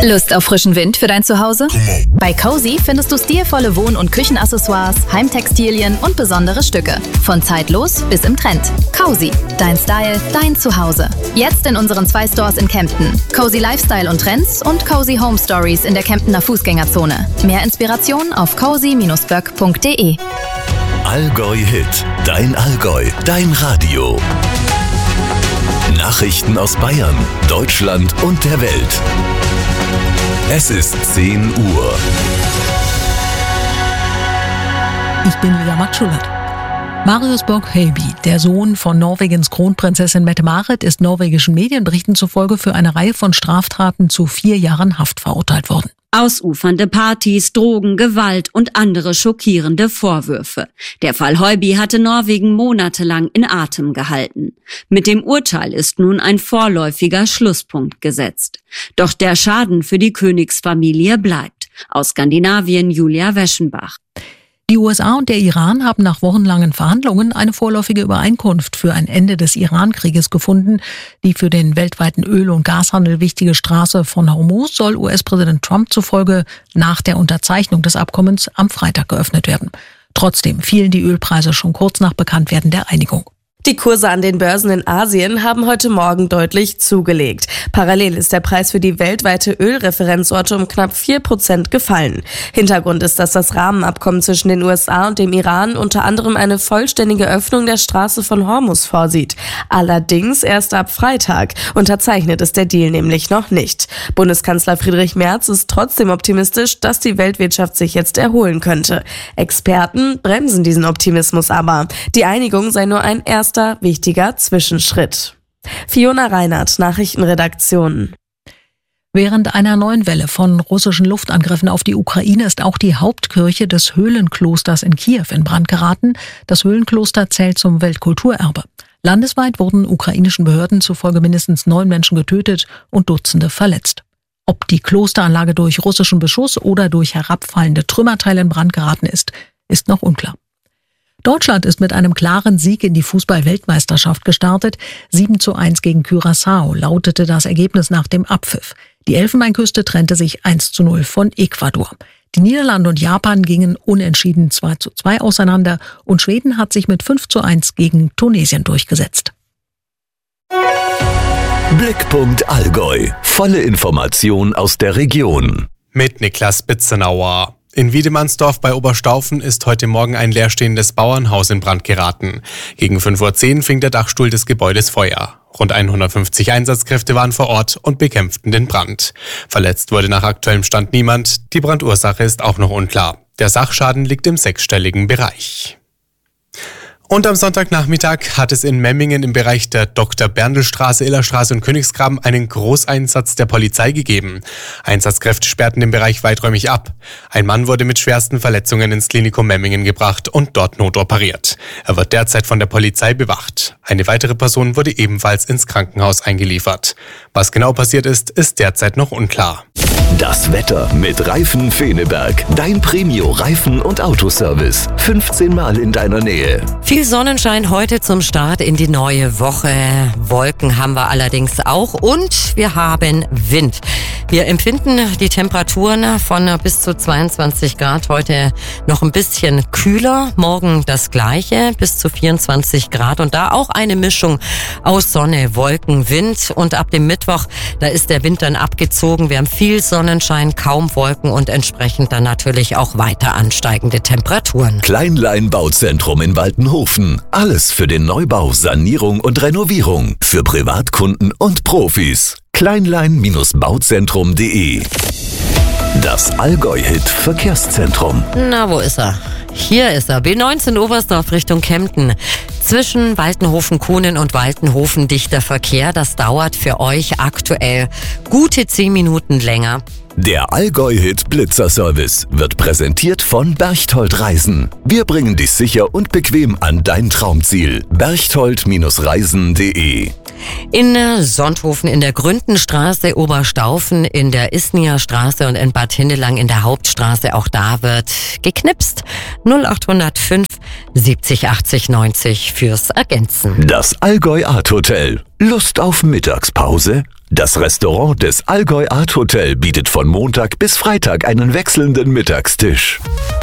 Lust auf frischen Wind für dein Zuhause? Bei Cozy findest du stilvolle Wohn- und Küchenaccessoires, Heimtextilien und besondere Stücke. Von zeitlos bis im Trend. Cozy, dein Style, dein Zuhause. Jetzt in unseren 2 Stores in Kempten. Cozy Lifestyle und Trends und Cozy Home Stories in der Kemptener Fußgängerzone. Mehr Inspiration auf cozy-böck.de. Allgäu Hit, dein Allgäu, dein Radio. Nachrichten aus Bayern, Deutschland und der Welt. Es ist 10 Uhr. Ich bin Lea Matschulert. Marius Borg-Høiby, der Sohn von Norwegens Kronprinzessin Mette-Marit, ist norwegischen Medienberichten zufolge für eine Reihe von Straftaten zu 4 Jahren Haft verurteilt worden. Ausufernde Partys, Drogen, Gewalt und andere schockierende Vorwürfe. Der Fall Høiby hatte Norwegen monatelang in Atem gehalten. Mit dem Urteil ist nun ein vorläufiger Schlusspunkt gesetzt. Doch der Schaden für die Königsfamilie bleibt. Aus Skandinavien Julia Weschenbach. Die USA und der Iran haben nach wochenlangen Verhandlungen eine vorläufige Übereinkunft für ein Ende des Iran-Krieges gefunden. Die für den weltweiten Öl- und Gashandel wichtige Straße von Hormuz soll US-Präsident Trump zufolge nach der Unterzeichnung des Abkommens am Freitag geöffnet werden. Trotzdem fielen die Ölpreise schon kurz nach Bekanntwerden der Einigung. Die Kurse an den Börsen in Asien haben heute Morgen deutlich zugelegt. Parallel ist der Preis für die weltweite Ölreferenzorte um knapp 4% gefallen. Hintergrund ist, dass das Rahmenabkommen zwischen den USA und dem Iran unter anderem eine vollständige Öffnung der Straße von Hormuz vorsieht. Allerdings erst ab Freitag. Unterzeichnet ist der Deal nämlich noch nicht. Bundeskanzler Friedrich Merz ist trotzdem optimistisch, dass die Weltwirtschaft sich jetzt erholen könnte. Experten bremsen diesen Optimismus aber. Die Einigung sei nur ein erster wichtiger Zwischenschritt. Fiona Reinhardt, Nachrichtenredaktion. Während einer neuen Welle von russischen Luftangriffen auf die Ukraine ist auch die Hauptkirche des Höhlenklosters in Kiew in Brand geraten. Das Höhlenkloster zählt zum Weltkulturerbe. Landesweit wurden ukrainischen Behörden zufolge mindestens 9 Menschen getötet und Dutzende verletzt. Ob die Klosteranlage durch russischen Beschuss oder durch herabfallende Trümmerteile in Brand geraten ist, ist noch unklar. Deutschland ist mit einem klaren Sieg in die Fußball-Weltmeisterschaft gestartet. 7:1 gegen Curaçao lautete das Ergebnis nach dem Abpfiff. Die Elfenbeinküste trennte sich 1:0 von Ecuador. Die Niederlande und Japan gingen unentschieden 2:2 auseinander und Schweden hat sich mit 5:1 gegen Tunesien durchgesetzt. Blickpunkt Allgäu. Volle Information aus der Region. Mit Niklas Bitzenauer. In Wiedemannsdorf bei Oberstaufen ist heute Morgen ein leerstehendes Bauernhaus in Brand geraten. Gegen 5:10 Uhr fing der Dachstuhl des Gebäudes Feuer. Rund 150 Einsatzkräfte waren vor Ort und bekämpften den Brand. Verletzt wurde nach aktuellem Stand niemand. Die Brandursache ist auch noch unklar. Der Sachschaden liegt im 6-stelligen Bereich. Und am Sonntagnachmittag hat es in Memmingen im Bereich der Dr. Berndl-Straße, Illerstraße und Königsgraben einen Großeinsatz der Polizei gegeben. Einsatzkräfte sperrten den Bereich weiträumig ab. Ein Mann wurde mit schwersten Verletzungen ins Klinikum Memmingen gebracht und dort notoperiert. Er wird derzeit von der Polizei bewacht. Eine weitere Person wurde ebenfalls ins Krankenhaus eingeliefert. Was genau passiert ist, ist derzeit noch unklar. Das Wetter mit Reifen Feneberg. Dein Premio-Reifen- und Autoservice. 15 Mal in deiner Nähe. Viel Sonnenschein heute zum Start in die neue Woche. Wolken haben wir allerdings auch und wir haben Wind. Wir empfinden die Temperaturen von bis zu 22 Grad. Heute noch ein bisschen kühler. Morgen das Gleiche, bis zu 24 Grad. Und da auch eine Mischung aus Sonne, Wolken, Wind. Und ab dem Mittwoch, da ist der Wind dann abgezogen. Wir haben viel Sonnenschein, kaum Wolken und entsprechend dann natürlich auch weiter ansteigende Temperaturen. Kleinlein Bauzentrum in Waltenhofen. Alles für den Neubau, Sanierung und Renovierung. Für Privatkunden und Profis. Kleinlein-bauzentrum.de. Das Allgäu-Hit Verkehrszentrum. Na, wo ist er? Hier ist er. B19 Oberstdorf Richtung Kempten. Zwischen Waltenhofen-Kuhnen und Waltenhofen dichter Verkehr. Das dauert für euch aktuell gute 10 Minuten länger. Der Allgäu-Hit Blitzer-Service wird präsentiert von Berchtold Reisen. Wir bringen dich sicher und bequem an dein Traumziel. Berchtold-reisen.de. In Sonthofen in der Gründenstraße, Oberstaufen in der Isnier Straße und in Bad Hindelang in der Hauptstraße. Auch da wird geknipst. 0805 70 80 90 fürs Ergänzen. Das Allgäu Art Hotel. Lust auf Mittagspause? Das Restaurant des Allgäu Art Hotel bietet von Montag bis Freitag einen wechselnden Mittagstisch.